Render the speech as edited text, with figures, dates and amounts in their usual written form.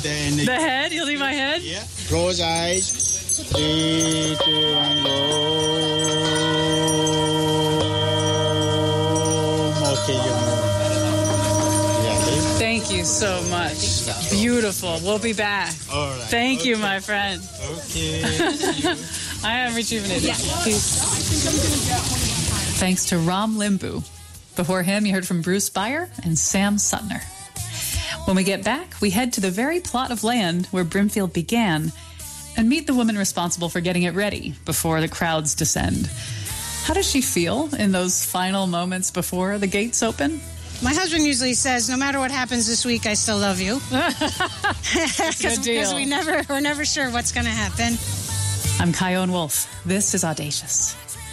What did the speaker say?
the energy. The head? You'll do my head? Yeah. Close eyes. 3, 2, 1, go. Okay, you're moving. Thank you so much. Beautiful. We'll be back. All right. Thank you, my friend. Okay. I am rejuvenated. Yeah. Thanks to Ram Limbu. Before him, you heard from Bruce Beyer and Sam Sutner. When we get back, we head to the very plot of land where Brimfield began and meet the woman responsible for getting it ready before the crowds descend. How does she feel in those final moments before the gates open? My husband usually says, no matter what happens this week, I still love you. Good deal. Because we're never sure what's going to happen. I'm Kyone Wolf. This is Audacious.